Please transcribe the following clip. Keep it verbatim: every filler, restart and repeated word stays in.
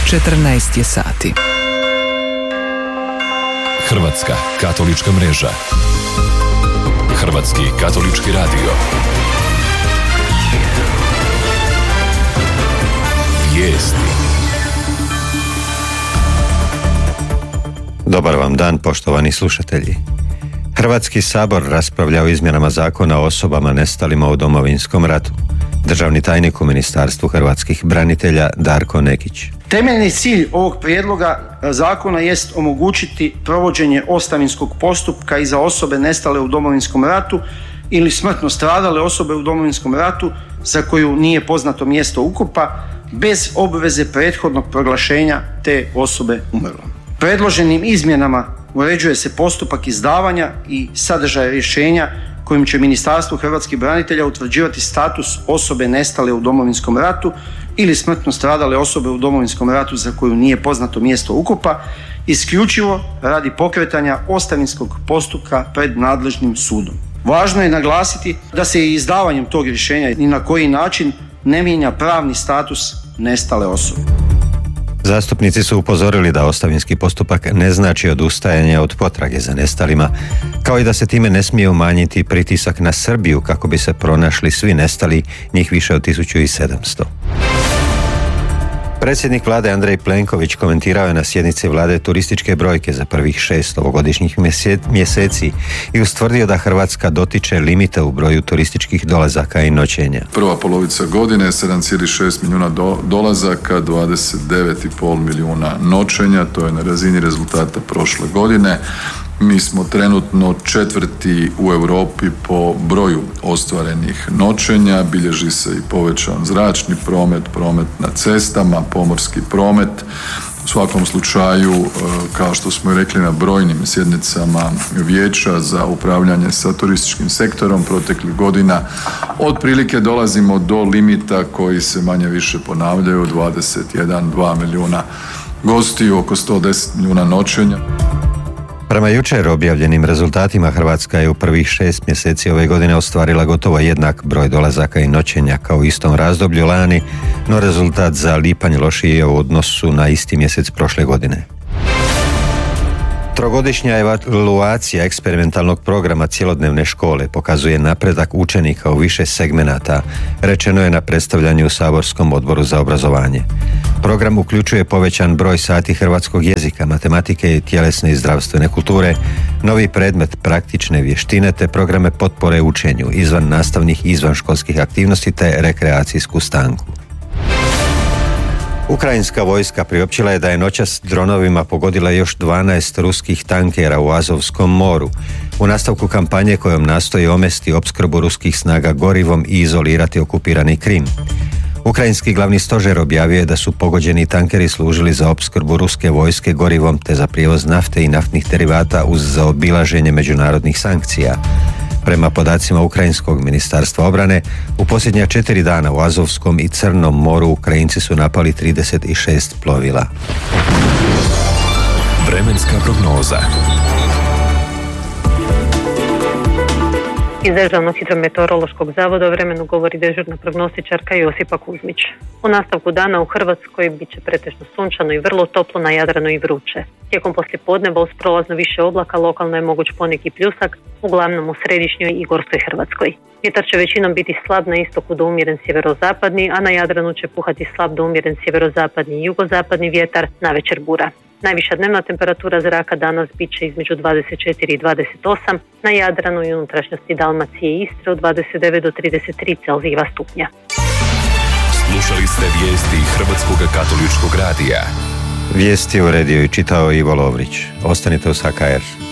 četrnaest je sati. Hrvatska katolička mreža. Hrvatski katolički radio. Vijesti. Dobar vam dan, poštovani slušatelji. Hrvatski sabor raspravlja o izmjenama zakona o osobama nestalima u Domovinskom ratu. Državni tajnik u Ministarstvu hrvatskih branitelja Darko Nekić. Temeljni cilj ovog prijedloga zakona jest omogućiti provođenje ostavinskog postupka i za osobe nestale u Domovinskom ratu ili smrtno stradale osobe u Domovinskom ratu za koju nije poznato mjesto ukopa, bez obveze prethodnog proglašenja te osobe umrlom. Predloženim izmjenama uređuje se postupak izdavanja i sadržaj rješenja kojim će Ministarstvo hrvatskih branitelja utvrđivati status osobe nestale u Domovinskom ratu ili smrtno stradale osobe u Domovinskom ratu za koju nije poznato mjesto ukopa, isključivo radi pokretanja ostavinskog postupka pred nadležnim sudom. Važno je naglasiti da se i izdavanjem tog rješenja ni na koji način ne mijenja pravni status nestale osobe. Zastupnici su upozorili da ostavinski postupak ne znači odustajanje od potrage za nestalima, kao i da se time ne smije umanjiti pritisak na Srbiju kako bi se pronašli svi nestali, njih više od tisuću sedamsto. Predsjednik vlade Andrej Plenković komentirao je na sjednici vlade turističke brojke za prvih šest ovogodišnjih mjeseci i ustvrdio da Hrvatska dotiče limita u broju turističkih dolazaka i noćenja. Prva polovica godine sedam zarez šest milijuna do, dolazaka, dvadeset devet zarez pet milijuna noćenja, to je na razini rezultata prošle godine. Mi smo trenutno četvrti u Europi po broju ostvarenih noćenja, bilježi se i povećan zračni promet, promet na cestama, pomorski promet. U svakom slučaju, kao što smo i rekli na brojnim sjednicama Vijeća za upravljanje sa turističkim sektorom proteklih godina, otprilike dolazimo do limita koji se manje više ponavljaju, dvadeset jedan, dva milijuna gostiju, oko sto deset milijuna noćenja. Prema jučer objavljenim rezultatima, Hrvatska je u prvih šest mjeseci ove godine ostvarila gotovo jednak broj dolazaka i noćenja kao u istom razdoblju lani, no rezultat za lipanj lošiji je u odnosu na isti mjesec prošle godine. Trogodišnja evaluacija eksperimentalnog programa cjelodnevne škole pokazuje napredak učenika u više segmenata, rečeno je na predstavljanju u Saborskom odboru za obrazovanje. Program uključuje povećan broj sati hrvatskog jezika, matematike i tjelesne i zdravstvene kulture, novi predmet praktične vještine te programe potpore učenju, izvan nastavnih i izvanškolskih aktivnosti te rekreacijsku stanku. Ukrajinska vojska priopćila je da je noćas dronovima pogodila još dvanaest ruskih tankera u Azovskom moru u nastavku kampanje kojom nastoji omesti opskrbu ruskih snaga gorivom i izolirati okupirani Krim. Ukrajinski glavni stožer objavio je da su pogođeni tankeri služili za opskrbu ruske vojske gorivom te za prijevoz nafte i naftnih derivata uz zaobilaženje međunarodnih sankcija. Prema podacima Ukrajinskog ministarstva obrane, u posljednja četiri dana u Azovskom i Crnom moru Ukrajinci su napali trideset šest plovila. Vremenska prognoza. Iz Državnog hidrometeorološkog zavoda o vremenu govori dežurna prognostičarka Josipa Kuzmić. U nastavku dana u Hrvatskoj bit će pretežno sunčano i vrlo toplo, na Jadranu i vruće. Tijekom poslijepodneva uz prolazno više oblaka lokalno je moguć poneki pljusak, uglavnom u središnjoj i gorskoj Hrvatskoj. Vjetar će većinom biti slab na istoku do umjeren sjeverozapadni, a na Jadranu će puhati slab do umjeren sjeverozapadni i jugozapadni vjetar, navečer bura. Najviša dnevna temperatura zraka danas bit će između dvadeset četiri i dvadeset osam, na Jadranu i unutrašnjosti Dalmacije i Istre od dvadeset devet do trideset tri Celzijeva stupnja. Slušali ste vijesti Hrvatskog katoličkog radija. Vijesti uredio i čitao Ivo Lovrić. Ostanite uz H K R.